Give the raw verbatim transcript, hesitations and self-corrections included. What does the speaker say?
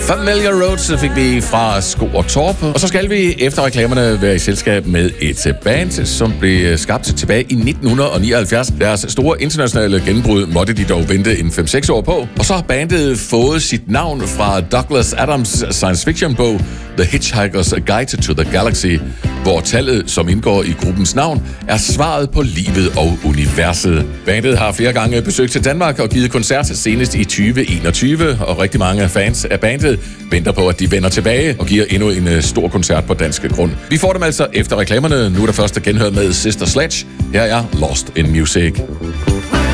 Familiar Roads fik vi fra Sko og Torp. Og så skal vi efter reklamerne være i selskab med et band, som blev skabt tilbage i nitten nioghalvfjerds. Deres store internationale gennembrud måtte de dog vente en fem seks år på. Og så har bandet fået sit navn fra Douglas Adams science fiction bog The Hitchhiker's Guide to the Galaxy, hvor tallet, som indgår i gruppens navn, er svaret på livet og universet. Bandet har flere gange besøgt til Danmark og givet koncert senest i tyve enogtyve, og rigtig mange fans af bandet venter på, at de vender tilbage og giver endnu en stor koncert på dansk grund. Vi får dem altså efter reklamerne. Nu er der først genhørt med Sister Sledge. Her er Lost in Music.